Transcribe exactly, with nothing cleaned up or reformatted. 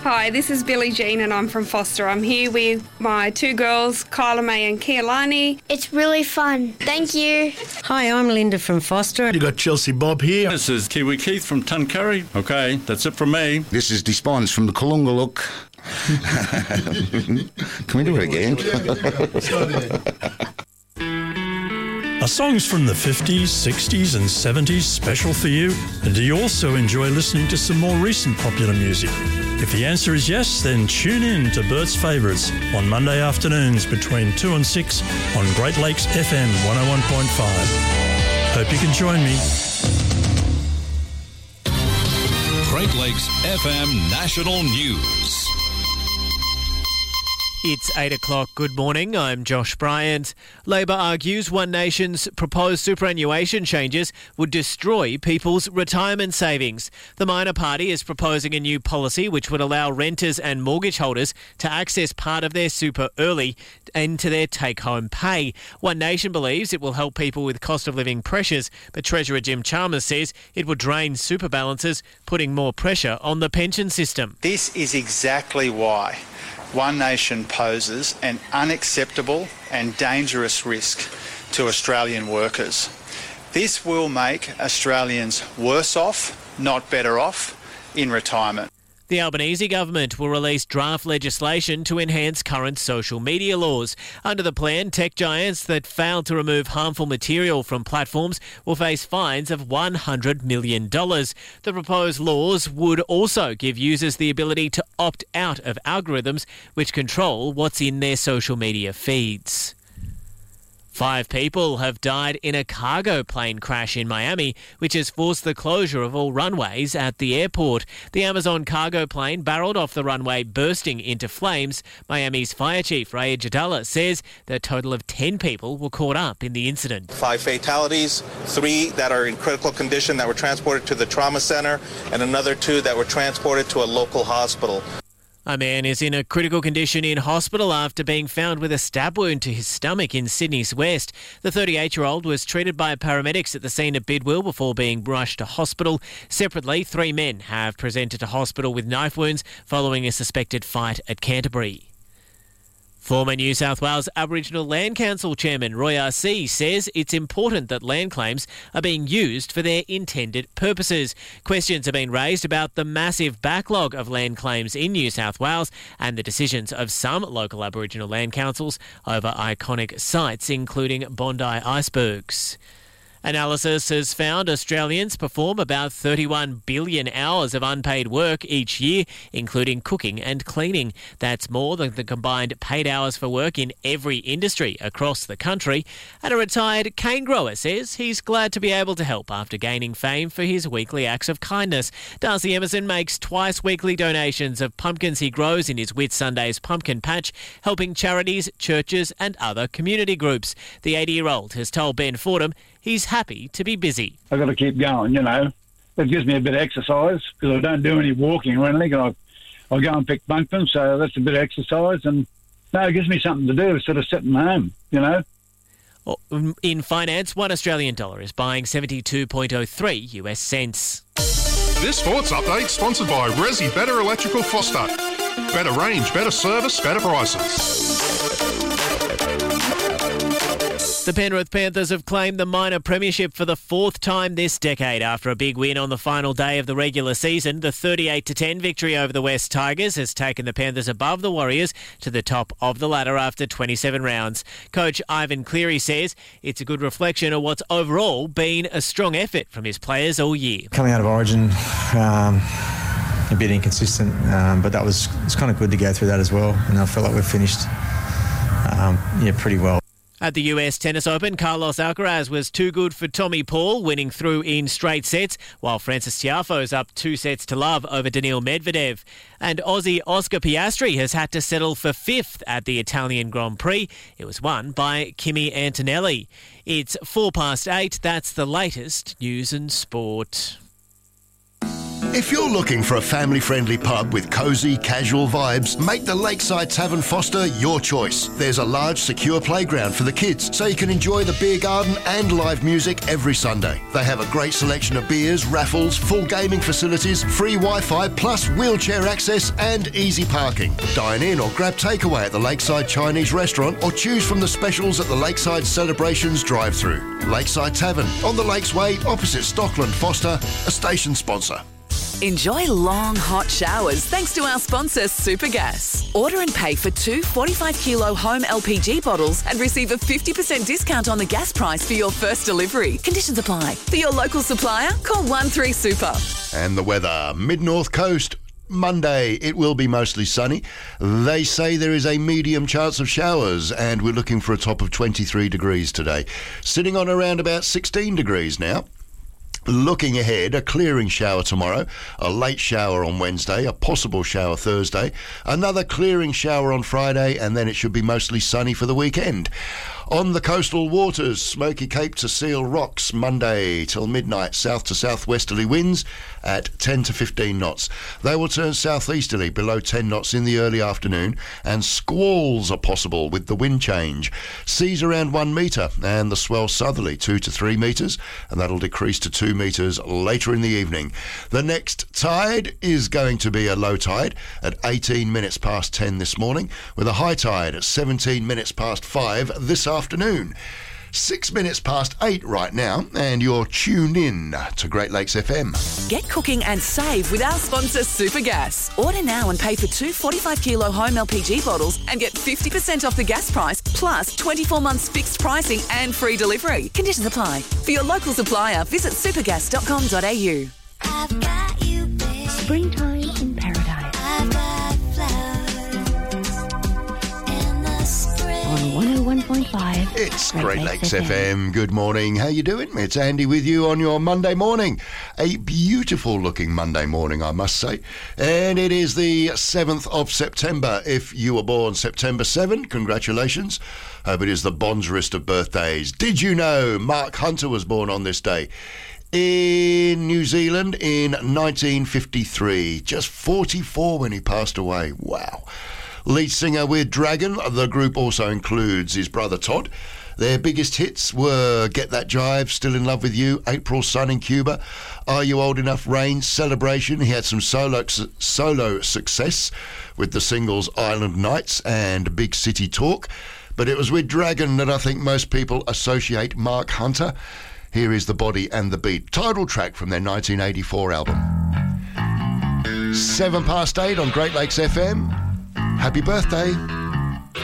Hi, this is Billie Jean and I'm from Foster. I'm here with my two girls, Kyla May and Kealani. It's really fun. Thank you. Hi, I'm Linda from Foster. You got Chelsea Bob here. This is Kiwi Keith from Tuncurry. Okay, that's it from me. This is Despons from the Kalungaluk. Can we do it again? Are songs from the fifties, sixties and seventies special for you? And do you also enjoy listening to some more recent popular music? If the answer is yes, then tune in to Bert's Favourites on Monday afternoons between two and six on Great Lakes F M one oh one point five. Hope you can join me. Great Lakes F M National News. It's eight o'clock. Good morning. I'm Josh Bryant. Labor argues One Nation's proposed superannuation changes would destroy people's retirement savings. The minor party is proposing a new policy which would allow renters and mortgage holders to access part of their super early into their take-home pay. One Nation believes it will help people with cost of living pressures, but Treasurer Jim Chalmers says it would drain super balances, putting more pressure on the pension system. This is exactly why One Nation poses an unacceptable and dangerous risk to Australian workers. This will make Australians worse off, not better off, in retirement. The Albanese government will release draft legislation to enhance current social media laws. Under the plan, tech giants that fail to remove harmful material from platforms will face fines of one hundred million dollars. The proposed laws would also give users the ability to opt out of algorithms which control what's in their social media feeds. Five people have died in a cargo plane crash in Miami, which has forced the closure of all runways at the airport. The Amazon cargo plane barreled off the runway, bursting into flames. Miami's fire chief, Ray Jadala, says the total of ten people were caught up in the incident. Five fatalities, three that are in critical condition that were transported to the trauma center, and another two that were transported to a local hospital. A man is in a critical condition in hospital after being found with a stab wound to his stomach in Sydney's West. The thirty-eight-year-old was treated by paramedics at the scene of Bidwell before being rushed to hospital. Separately, three men have presented to hospital with knife wounds following a suspected fight at Canterbury. Former New South Wales Aboriginal Land Council Chairman Roy R C says it's important that land claims are being used for their intended purposes. Questions have been raised about the massive backlog of land claims in New South Wales and the decisions of some local Aboriginal land councils over iconic sites, including Bondi icebergs. Analysis has found Australians perform about thirty-one billion hours of unpaid work each year, including cooking and cleaning. That's more than the combined paid hours for work in every industry across the country. And a retired cane grower says he's glad to be able to help after gaining fame for his weekly acts of kindness. Darcy Emerson makes twice weekly donations of pumpkins he grows in his Whitsundays pumpkin patch, helping charities, churches and other community groups. The eighty-year-old has told Ben Fordham he's happy to be busy. I've got to keep going, you know. It gives me a bit of exercise because I don't do any walking or anything. I, I go and pick pumpkins, so that's a bit of exercise. And, no, it gives me something to do instead of sitting home, you know. In finance, one Australian dollar is buying seventy-two point oh three U S cents. This sports update sponsored by Resi Better Electrical Foster. Better range, better service, better prices. The Penrith Panthers have claimed the minor premiership for the fourth time this decade after a big win on the final day of the regular season. The thirty-eight to ten victory over the West Tigers has taken the Panthers above the Warriors to the top of the ladder after twenty-seven rounds. Coach Ivan Cleary says it's a good reflection of what's overall been a strong effort from his players all year. Coming out of Origin, um, a bit inconsistent, um, but that was it's kind of good to go through that as well. And I feel like we've finished um, yeah, pretty well. At the U S Tennis Open, Carlos Alcaraz was too good for Tommy Paul, winning through in straight sets, while Francis Tiafoe's up two sets to love over Daniil Medvedev. And Aussie Oscar Piastri has had to settle for fifth at the Italian Grand Prix. It was won by Kimi Antonelli. It's four past eight. That's the latest news and sport. If you're looking for a family-friendly pub with cosy, casual vibes, make the Lakeside Tavern Foster your choice. There's a large, secure playground for the kids, so you can enjoy the beer garden and live music every Sunday. They have a great selection of beers, raffles, full gaming facilities, free Wi-Fi, plus wheelchair access and easy parking. Dine in or grab takeaway at the Lakeside Chinese restaurant or choose from the specials at the Lakeside Celebrations drive-through. Lakeside Tavern on the Lakes Way, opposite Stockland Foster, a station sponsor. Enjoy long, hot showers thanks to our sponsor, Supergas. Order and pay for two forty-five kilo home L P G bottles and receive a fifty percent discount on the gas price for your first delivery. Conditions apply. For your local supplier, call one three super. And the weather, mid-north coast. Monday, it will be mostly sunny. They say there is a medium chance of showers, and we're looking for a top of twenty-three degrees today. Sitting on around about sixteen degrees now. Looking ahead, a clearing shower tomorrow, a late shower on Wednesday, a possible shower Thursday, another clearing shower on Friday, and then it should be mostly sunny for the weekend. On the coastal waters, Smoky Cape to Seal Rocks, Monday till midnight, south to southwesterly winds at ten to fifteen knots. They will turn southeasterly below ten knots in the early afternoon, and squalls are possible with the wind change. Seas around one metre, and the swell southerly two to three metres, and that'll decrease to two metres later in the evening. The next tide is going to be a low tide at eighteen minutes past ten this morning, with a high tide at seventeen minutes past five this afternoon. Six minutes past eight right now, and you're tuned in to Great Lakes F M. Get cooking and save with our sponsor, Supergas. Order now and pay for two forty-five kilo home L P G bottles and get fifty percent off the gas price, plus twenty-four months fixed pricing and free delivery. Conditions apply. For your local supplier, visit supergas dot com dot a u. I've got you, babe. Springtime in paradise. I've got flowers in the spring. On one oh one point five. It's Great Lakes F M. Good morning. How you doing? It's Andy with you on your Monday morning. A beautiful looking Monday morning, I must say. And it is the seventh of September. If you were born September seventh, congratulations. Hope it is the bonzerest of birthdays. Did you know Mark Hunter was born on this day? In New Zealand in nineteen fifty-three. Just forty-four when he passed away. Wow. Lead singer with Dragon. The group also includes his brother Todd. Their biggest hits were Get That Jive, Still in Love with You, April Sun in Cuba, Are You Old Enough, Rain, Celebration. He had some solo solo success with the singles Island Nights and Big City Talk. But it was with Dragon that I think most people associate Mark Hunter. Here is The Body and the Beat, title track from their nineteen eighty-four album. Seven past eight on Great Lakes F M. Happy birthday.